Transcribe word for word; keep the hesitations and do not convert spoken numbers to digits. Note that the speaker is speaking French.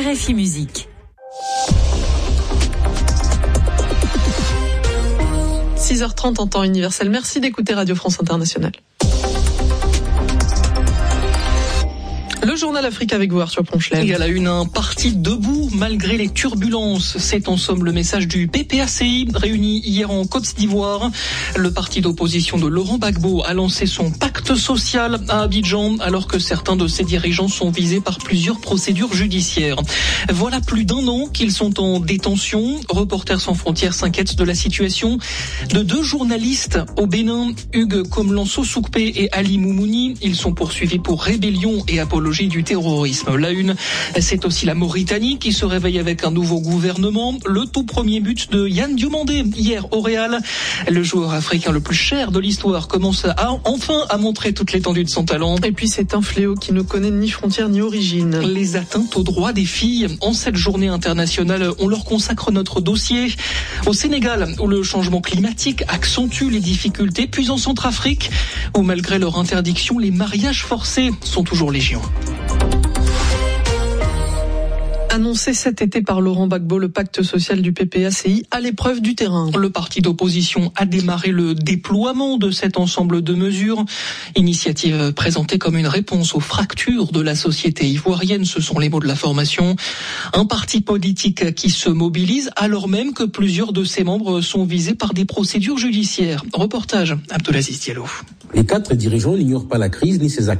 R F I Musique. six heures trente en temps universel. Merci d'écouter Radio France Internationale. Le journal Afrique avec vous, Arthur Ponchelet. Et à la une, un parti debout malgré les turbulences. C'est en somme le message du P P A C I, réuni hier en Côte d'Ivoire. Le parti d'opposition de Laurent Gbagbo a lancé son pacte social à Abidjan, alors que certains de ses dirigeants sont visés par plusieurs procédures judiciaires. Voilà plus d'un an qu'ils sont en détention. Reporters sans frontières s'inquiètent de la situation de deux journalistes au Bénin, Hugues Komlanso-Soukpé et Ali Moumouni. Ils sont poursuivis pour rébellion et apologie du terrorisme. La une, c'est aussi la Mauritanie qui se réveille avec un nouveau gouvernement. Le tout premier but de Yann Diomandé hier au Real. Le joueur africain le plus cher de l'histoire commence à, enfin à montrer toute l'étendue de son talent. Et puis c'est un fléau qui ne connaît ni frontières ni origine. Les atteintes aux droits des filles. En cette journée internationale, on leur consacre notre dossier. Au Sénégal, où le changement climatique accentue les difficultés, puis en Centrafrique, où malgré leur interdiction, les mariages forcés sont toujours légion. Annoncé cet été par Laurent Gbagbo, le pacte social du P P A C I à l'épreuve du terrain. Le parti d'opposition a démarré le déploiement de cet ensemble de mesures. Initiative présentée comme une réponse aux fractures de la société ivoirienne, ce sont les mots de la formation. Un parti politique qui se mobilise alors même que plusieurs de ses membres sont visés par des procédures judiciaires. Reportage Abdelaziz Diallo. Les quatre dirigeants n'ignorent pas la crise ni ses actes.